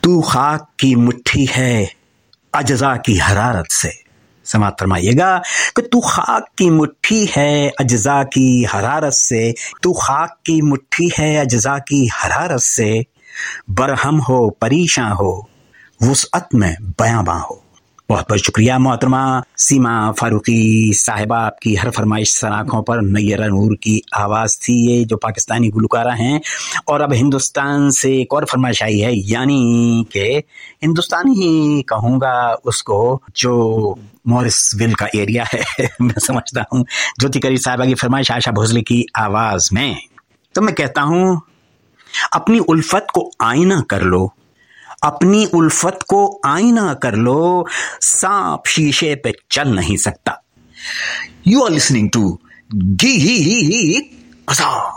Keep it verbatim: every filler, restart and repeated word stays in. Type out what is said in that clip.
तू खाक की मुट्ठी है अजजा की हरारत से। समाप्त फरमाइएगा कि तू खाक की मुट्ठी है अजजा की हरारत से, तू खाक की मुट्ठी है अजजा की हरारत से, बरहम हो परेशान हो वुसअत में बयां हो। बहुत बहुत शुक्रिया मोहतरमा सीमा फारूकी साहिबा, आपकी हर फरमाइश सर आँखों पर। नैयरा नूर की आवाज़ थी ये, जो पाकिस्तानी गुलकारा हैं। और अब हिंदुस्तान से एक और फरमाइश आई है, यानी कि हिंदुस्तानी ही कहूँगा उसको, जो मॉरिसविल का एरिया है मैं समझता हूँ। ज्योति करीर साहिबा की फरमाइश आशा भोसले की आवाज़ में। तो मैं कहता हूँ, अपनी उल्फत को आईना कर लो, अपनी उल्फत को आईना कर लो, सांप शीशे पे चल नहीं सकता। यू आर लिसनिंग टू गी